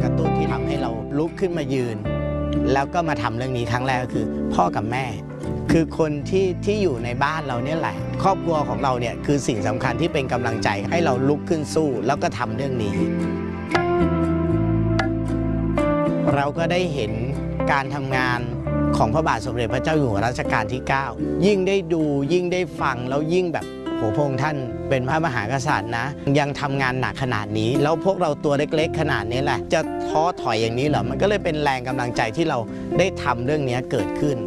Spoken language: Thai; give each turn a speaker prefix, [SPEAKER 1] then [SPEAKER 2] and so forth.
[SPEAKER 1] ระตุ้นที่ทำให้เราลุกขึ้นมายืนแล้วก็มาทำเรื่องนี้ครั้งแรกก็คือพ่อกับแม่คือคนที่อยู่ในบ้านเราเนี่ยแหละครอบครัวของเราเนี่ยคือสิ่งสำคัญที่เป็นกำลังใจให้เราลุกขึ้นสู้แล้วก็ทำเรื่องนี้เราก็ได้เห็นการทำงานของพระบาทสมเด็จพระเจ้าอยู่หัวรัชกาลที่ 9ยิ่งได้ดูยิ่งได้ฟังแล้วยิ่งแบบโหพระองค์ท่านเป็นพระมหากษัตริย์นะยังทำงานหนักขนาดนี้แล้วพวกเราตัวเล็กๆขนาดนี้แหละจะท้อถอยอย่างนี้เหรอมันก็เลยเป็นแรงกำลังใจที่เราได้ทำเรื่องนี้เกิดขึ้น